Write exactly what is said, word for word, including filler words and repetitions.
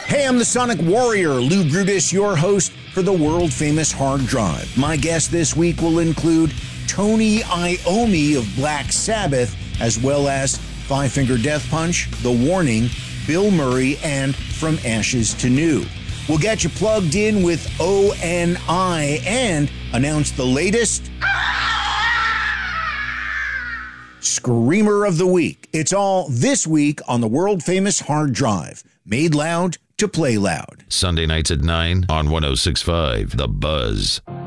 Hey, I'm the Sonic Warrior, Lou Brutus, your host for the world-famous Hard Drive. My guest this week will include Tony Iommi of Black Sabbath, as well as Five Finger Death Punch, The Warning, Bill Murray, and From Ashes to New. We'll get you plugged in with O N I and announce the latest Screamer of the Week. It's all this week on the world-famous Hard Drive. Made loud to play loud. Sunday nights at nine on one oh six point five The Buzz.